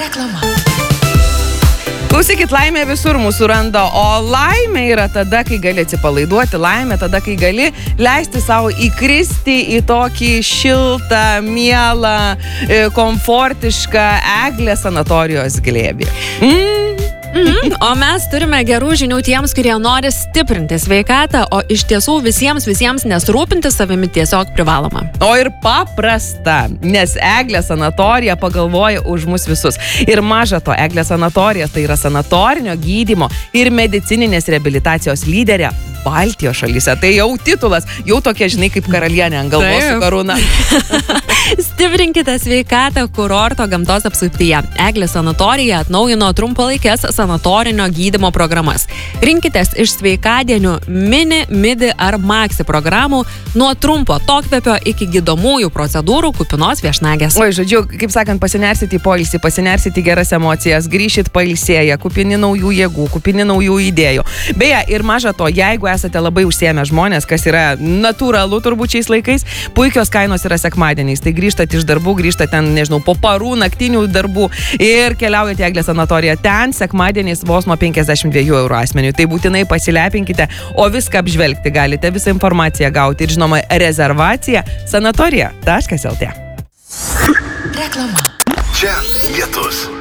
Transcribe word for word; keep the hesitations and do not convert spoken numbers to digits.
Reklama. Klausykit, laimė visur mūsų randa, o laimė yra tada, kai gali atsipalaiduoti, laimė tada, kai gali leisti savo įkristi į tokį šiltą, mielą, komfortišką Eglės sanatorijos glėbį. Mm. Mhm. O mes turime gerų žinių tiems, kurie nori stiprinti sveikatą, o iš tiesų visiems, visiems nesirūpinti savimi tiesiog privaloma. O ir paprasta, nes Eglės sanatorija pagalvoja už mus visus. Ir maža to, Eglės sanatorija tai yra sanatorinio gydymo ir medicininės reabilitacijos lyderė Baltijos šalyse. Tai jau titulas, jau tokia, žinai, kaip karalienė ant galvos su karūna. Stiprinkite sveikatą kurorto gamtos apsuptyje. Eglės sanatorija atnaujino trumpalaikės sanatorinio gydymo programas. Rinkitės iš sveikadienių mini, midi ar maxi programų nuo trumpo tokvėpio iki gydomųjų procedūrų kupinos viešnagės. Oi, žodžiu, kaip sakant, pasinersit į poilsį, pasinersit į geras emocijas, grįšit pailsėję, kupini naujų jėgų, kupini naujų idėjų. Beje, ir maža to, jeigu esate labai užsiėmę žmonės, kas yra natūralu turbūt šiais laikais, puikios kainos yra sekmadieniais. Tai grįžtat iš darbų, grįžtat ten, nežinau, po parų, naktinių darbų ir keliaujate į Eglės sanatoriją. Ten sekmadieniais vos nuo penkiasdešimt dviejų eurų asmeniui. Tai būtinai pasilepinkite, o viską apžvelgti galite, visą informaciją gauti ir, žinoma, rezervaciją sanatorija taškas lt. Reklama. Čia Lietus.